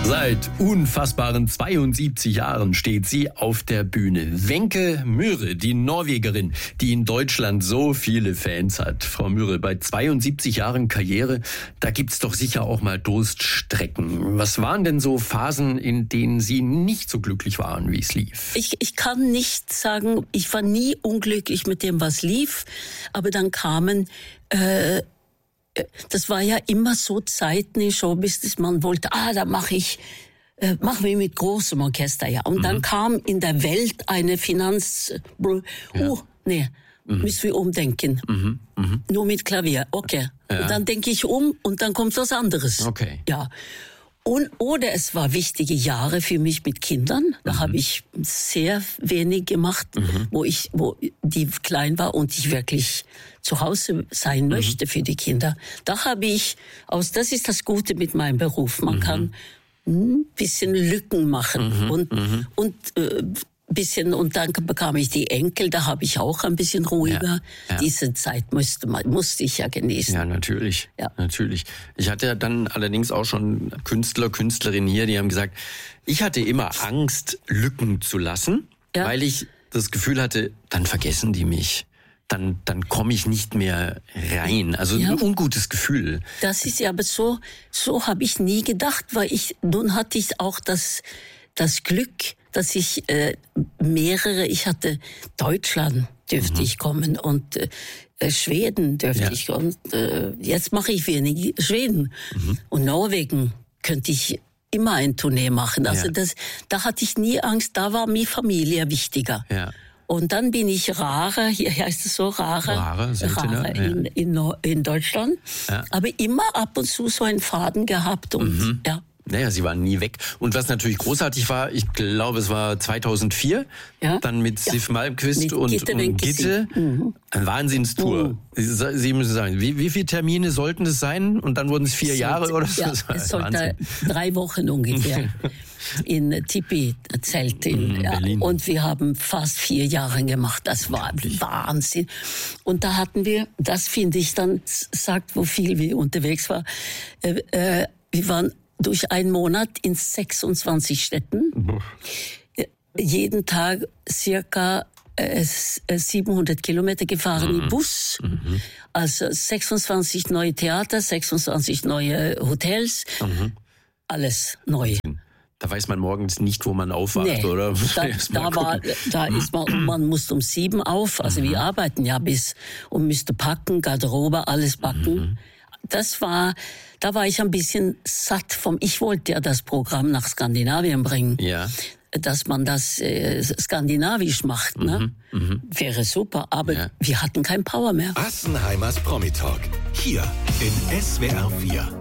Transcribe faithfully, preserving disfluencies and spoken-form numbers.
Seit unfassbaren zweiundsiebzig Jahren steht sie auf der Bühne. Wenche Myhre, die Norwegerin, die in Deutschland so viele Fans hat. Frau Myhre, bei zweiundsiebzig Jahren Karriere, da gibt's doch sicher auch mal Durststrecken. Was waren denn so Phasen, in denen Sie nicht so glücklich waren, wie es lief? Ich, ich kann nicht sagen, ich war nie unglücklich mit dem, was lief. Aber dann kamen... Äh, Das war ja immer so Zeiten in Showbusiness, man wollte, ah, da mache ich, äh, machen wir mit großem Orchester, ja. Und mhm. dann kam in der Welt eine Finanz, oh, ja. nee, mhm. müssen wir umdenken. Mhm. Mhm. Nur mit Klavier, okay. Ja. Und dann denke ich um und dann kommt was anderes. Okay. Ja. Und, oder es war wichtige Jahre für mich mit Kindern. Da mhm. habe ich sehr wenig gemacht, mhm. wo ich, wo die klein war und ich wirklich zu Hause sein möchte mhm. für die Kinder. Da habe ich aus, das ist das Gute mit meinem Beruf. Man mhm. kann ein bisschen Lücken machen mhm. und, mhm. und, äh, bisschen, und dann bekam ich die Enkel, da habe ich auch ein bisschen ruhiger. Ja, ja. Diese Zeit musste, musste ich ja genießen. Ja, natürlich, ja. natürlich. Ich hatte ja dann allerdings auch schon Künstler, Künstlerinnen hier, die haben gesagt, ich hatte immer Angst, Lücken zu lassen, ja. weil ich das Gefühl hatte, dann vergessen die mich. Dann, dann komme ich nicht mehr rein. Also ja. ein ungutes Gefühl. Das ist ja aber so, so habe ich nie gedacht, weil ich, nun hatte ich auch das, das Glück, dass ich äh, mehrere, ich hatte Deutschland dürfte mhm. ich kommen und äh, Schweden dürfte ja. ich und äh, jetzt mache ich wenig Schweden mhm. und Norwegen könnte ich immer ein Tournee machen. Also ja. das, da hatte ich nie Angst, da war mir Familie wichtiger. Ja. Und dann bin ich Rare, hier heißt es so Rare, Rare, seltener, Rare in, ja. in, in Deutschland, ja. aber immer ab und zu so einen Faden gehabt und mhm. ja. Naja, sie waren nie weg. Und was natürlich großartig war, ich glaube, es war zweitausendvier, ja? dann mit ja. Sif Malmquist mit und Gitte. Und Gitte. Mhm. Eine Wahnsinnstour. Mhm. Sie müssen sagen, wie, wie viele Termine sollten es sein? Und dann wurden es vier es Jahre sollte, oder so? Ja, es sollte drei Wochen ungefähr in Tipi-Zelt. In, mhm, ja. Und wir haben fast vier Jahre gemacht. Das war Wahnsinn. Und da hatten wir, das finde ich dann, sagt, wo viel wir unterwegs waren, äh, äh, wir waren durch einen Monat in sechsundzwanzig Städten. Boah. Jeden Tag circa äh, siebenhundert Kilometer gefahren mhm. im Bus. Mhm. Also sechsundzwanzig neue Theater, sechsundzwanzig neue Hotels. Mhm. Alles neu. Da weiß man morgens nicht, wo man aufwacht, nee, oder? Da, da, war, da ist man, man muss um sieben auf. Also mhm. wir arbeiten ja bis und müsste packen, Garderobe, alles packen. Mhm. Das war, da war ich ein bisschen satt vom, ich wollte ja das Programm nach Skandinavien bringen. Ja. Dass man das äh, skandinavisch macht, ne? Mhm, mhm. Wäre super, aber ja. wir hatten kein Power mehr. Assenheimers Promi Talk, hier in S W R vier.